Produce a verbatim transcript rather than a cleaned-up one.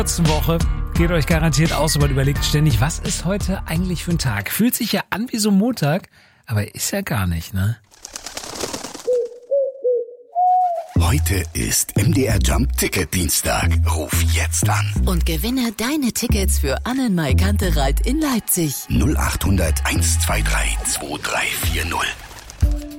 Kurze Woche geht euch garantiert aus, aber überlegt ständig, was ist heute eigentlich für ein Tag? Fühlt sich ja an wie so Montag, aber ist ja gar nicht, ne? Heute ist M D R Jump Ticket Dienstag. Ruf jetzt an. Und gewinne deine Tickets für Annenmai Kantereit in Leipzig. null acht hundert eins zwei drei zwei drei vier null.